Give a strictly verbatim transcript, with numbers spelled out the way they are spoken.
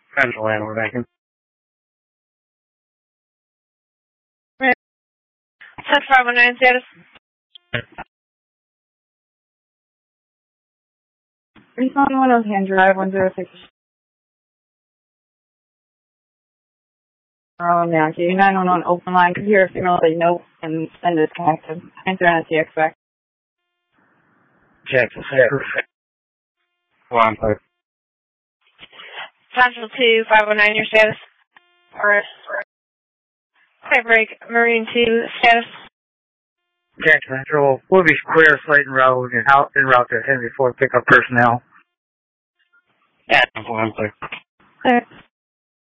Central Land, we're back in. Set five one nine status. Respond one oh Hand Drive one zero six. Oh, Yankee. nine one one open line. Could hear a signal that you know and send disconnected. Answer on a T X back. Jackson, Center. One, five. Central two five one nine, your status. Alright. Okay, break. Marine two, status. Jackson Central, we'll be clear Slayton Road and out en route to Henry Ford pickup personnel. Yeah, one, five. Clear.